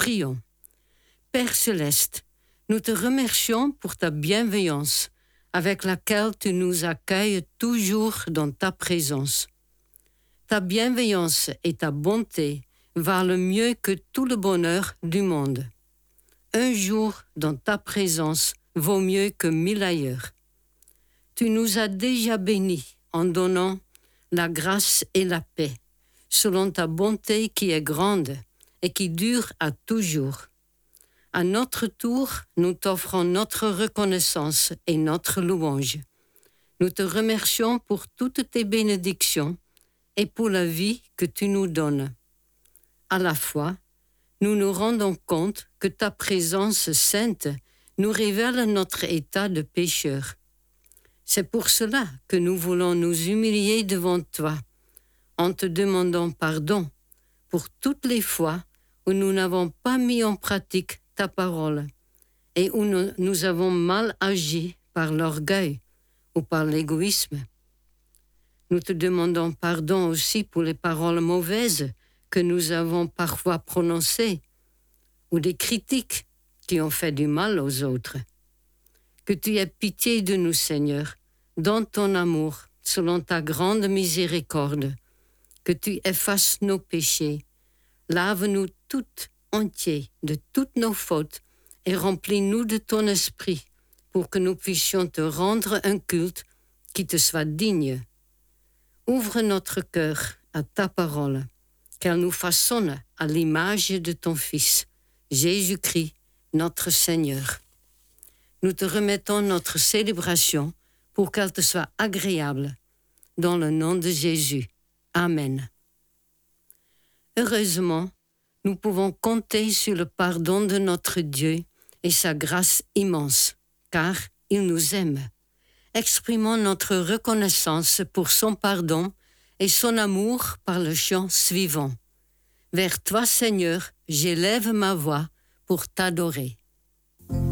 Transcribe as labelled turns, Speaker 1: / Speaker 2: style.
Speaker 1: Prions. Père céleste, nous te remercions pour ta bienveillance avec laquelle tu nous accueilles toujours dans ta présence. Ta bienveillance et ta bonté valent mieux que tout le bonheur du monde. Un jour dans ta présence vaut mieux que 1000 ailleurs. Tu nous as déjà bénis en donnant la grâce et la paix, selon ta bonté qui est grande et qui dure à toujours. À notre tour, nous t'offrons notre reconnaissance et notre louange. Nous te remercions pour toutes tes bénédictions et pour la vie que tu nous donnes. À la fois, nous nous rendons compte que ta présence sainte nous révèle notre état de pécheur. C'est pour cela que nous voulons nous humilier devant toi, en te demandant pardon pour toutes les fois où nous n'avons pas mis en pratique ta parole et où nous avons mal agi par l'orgueil ou par l'égoïsme. Nous te demandons pardon aussi pour les paroles mauvaises que nous avons parfois prononcées ou des critiques qui ont fait du mal aux autres. Que tu aies pitié de nous, Seigneur, dans ton amour, selon ta grande miséricorde. Que tu effaces nos péchés. Lave-nous toutes entiers de toutes nos fautes et remplis-nous de ton esprit pour que nous puissions te rendre un culte qui te soit digne. Ouvre notre cœur à ta parole, qu'elle nous façonne à l'image de ton Fils, Jésus-Christ, notre Seigneur. Nous te remettons notre célébration pour qu'elle te soit agréable. Dans le nom de Jésus. Amen. Heureusement, nous pouvons compter sur le pardon de notre Dieu et sa grâce immense, car il nous aime. Exprimons notre reconnaissance pour son pardon et son amour par le chant suivant. Vers toi, Seigneur, j'élève ma voix pour t'adorer.